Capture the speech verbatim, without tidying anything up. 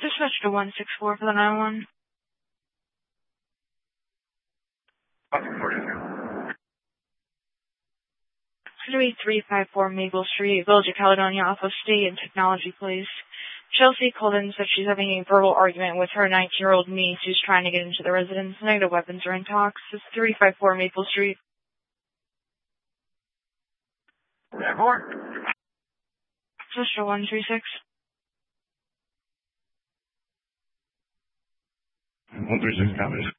Dispatch to one six four for the nine one. It's going to be three five four Maple Street, Village of Caledonia, off of State and Technology, please. Chelsea called in and said she's having a verbal argument with her nineteen-year-old niece who's trying to get into the residence. Negative weapons are in talks. It's three five four Maple Street. Four. Dispatch one three six. one three six, copies.